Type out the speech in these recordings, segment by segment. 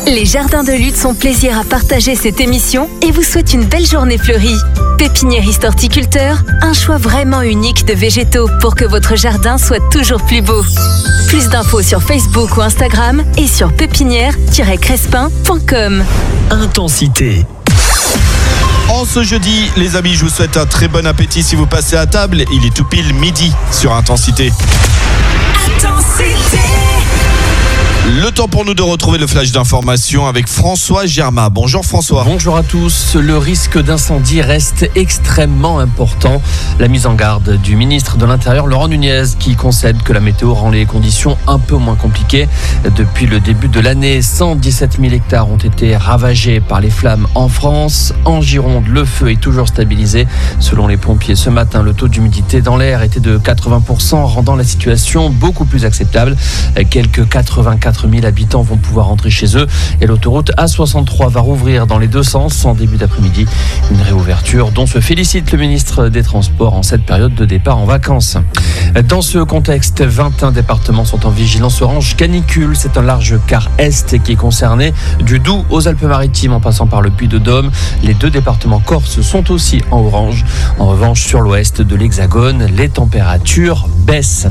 Les Jardins de Lutte sont plaisir à partager cette émission et vous souhaitent une belle journée fleurie. Pépiniériste horticulteur, un choix vraiment unique de végétaux pour que votre jardin soit toujours plus beau. Plus d'infos sur Facebook ou Instagram et sur pépinière-crespin.com. Intensité. En ce jeudi, les amis, je vous souhaite un très bon appétit si vous passez à table. Il est tout pile midi sur Intensité. Le temps pour nous de retrouver le flash d'information avec François Germain. Bonjour François. Bonjour à tous. Le risque d'incendie reste extrêmement important. La mise en garde du ministre de l'Intérieur, Laurent Nunez, qui concède que la météo rend les conditions un peu moins compliquées. Depuis le début de l'année, 117 000 hectares ont été ravagés par les flammes en France. En Gironde, le feu est toujours stabilisé. Selon les pompiers, ce matin, le taux d'humidité dans l'air était de 80%, rendant la situation beaucoup plus acceptable. Quelques 84 000 habitants vont pouvoir rentrer chez eux et l'autoroute A63 va rouvrir dans les deux sens en début d'après-midi. Une réouverture dont se félicite le ministre des Transports en cette période de départ en vacances. Dans ce contexte, 21 départements sont en vigilance orange canicule. C'est un large quart est qui est concerné, du Doubs aux Alpes-Maritimes en passant par le Puy-de-Dôme. Les deux départements corses sont aussi en orange. En revanche, sur l'ouest de l'Hexagone, les températures baissent.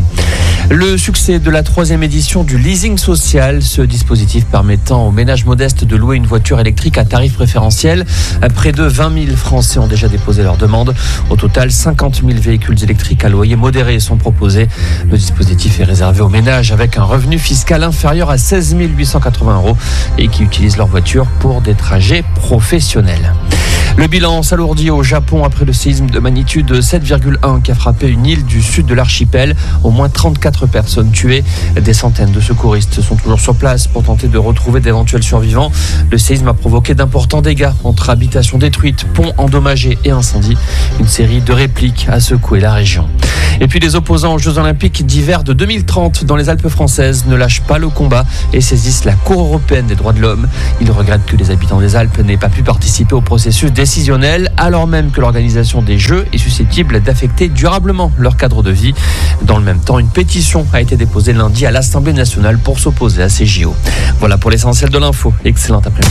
Le succès de la 3e édition du leasing social, ce dispositif permettant aux ménages modestes de louer une voiture électrique à tarif préférentiel. Près de 20 000 Français ont déjà déposé leur demande. Au total, 50 000 véhicules électriques à loyer modéré sont proposés. Le dispositif est réservé aux ménages avec un revenu fiscal inférieur à 16 880 € et qui utilisent leur voiture pour des trajets professionnels. Le bilan s'alourdit au Japon après le séisme de magnitude 7,1 qui a frappé une île du sud de l'archipel. Au moins 34 personnes tuées. Des centaines de secouristes sont toujours sur place pour tenter de retrouver d'éventuels survivants. Le séisme a provoqué d'importants dégâts entre habitations détruites, ponts endommagés et incendies. Une série de répliques a secoué la région. Et puis les opposants aux Jeux Olympiques d'hiver de 2030 dans les Alpes françaises ne lâchent pas le combat et saisissent la Cour européenne des droits de l'homme. Ils regrettent que les habitants des Alpes n'aient pas pu participer au processus décisionnel alors même que l'organisation des Jeux est susceptible d'affecter durablement leur cadre de vie. Dans le même temps, une pétition a été déposée lundi à l'Assemblée nationale pour s'opposer à ces JO. Voilà pour l'essentiel de l'info. Excellent après-midi.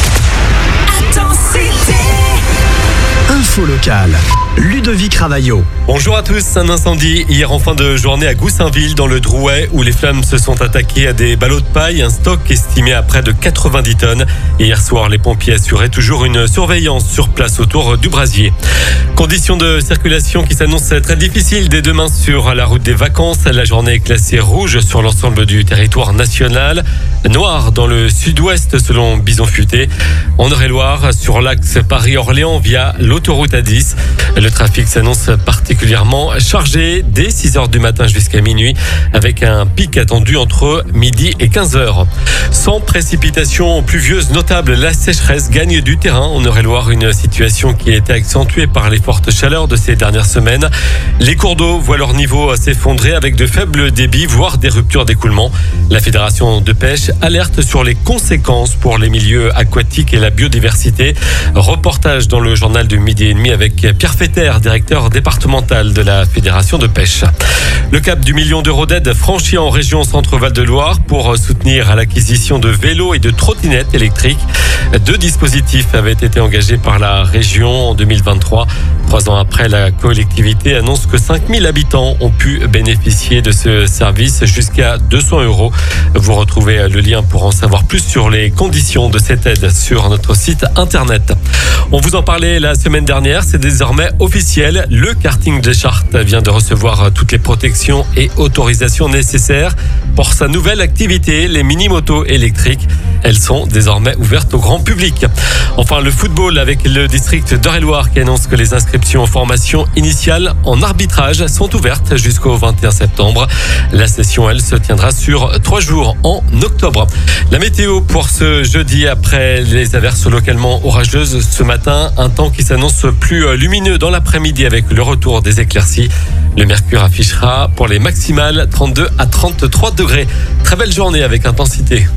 Info locale. Ludovic Ravaillot. Bonjour à tous. Un incendie hier en fin de journée à Goussainville dans le Drouais où les flammes se sont attaquées à des ballots de paille, un stock estimé à près de 90 tonnes. Et hier soir, les pompiers assuraient toujours une surveillance sur place autour du brasier. Conditions de circulation qui s'annoncent très difficiles dès demain sur la route des vacances. La journée est classée rouge sur l'ensemble du territoire national. Noir dans le sud-ouest selon Bison Futé. En Eure-et-Loire, sur l'axe Paris-Orléans via l'autoroute A10. Le trafic s'annonce particulièrement chargé dès 6h du matin jusqu'à minuit avec un pic attendu entre midi et 15h. Sans précipitations pluvieuses notables, la sécheresse gagne du terrain en Eure-et-Loire, une situation qui a été accentuée par les fortes chaleurs de ces dernières semaines. Les cours d'eau voient leur niveau s'effondrer avec de faibles débits, voire des ruptures d'écoulement. La Fédération de pêche alerte sur les conséquences pour les milieux aquatiques et la biodiversité. Reportage dans le journal de midi et demi avec Pierre Fetter, directeur départemental de la Fédération de pêche. Le cap du million d'euros d'aide franchi en région Centre-Val de Loire pour soutenir à l'acquisition de vélos et de trottinettes électriques. 2 dispositifs avaient été engagés par la région en 2023. 3 ans après, la collectivité annonce que 5000 habitants ont pu bénéficier de ce service jusqu'à 200 €. Vous retrouvez le lien pour en savoir plus sur les conditions de cette aide sur notre site internet. On vous en parlait la semaine dernière, c'est désormais officiel. Le karting de Chartres vient de recevoir toutes les protections et autorisations nécessaires pour sa nouvelle activité, les mini-motos électriques. Elles sont désormais ouvertes au grand public. Enfin, le football avec le district d'Eure-et-Loire qui annonce que les inscriptions en formation initiale en arbitrage sont ouvertes jusqu'au 21 septembre. La session, elle, se tiendra sur 3 jours en octobre. La météo pour ce jeudi après les averses localement orageuses ce matin. Un temps qui s'annonce plus lumineux dans l'après-midi avec le retour des éclaircies. Le mercure affichera pour les maximales 32 à 33 degrés. Très belle journée avec Intensité.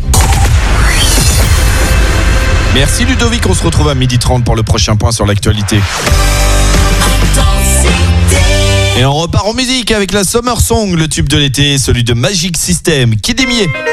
Merci Ludovic, on se retrouve à 12h30 pour le prochain point sur l'actualité. Et on repart en musique avec la Summer Song, le tube de l'été, celui de Magic System, Kid Emier.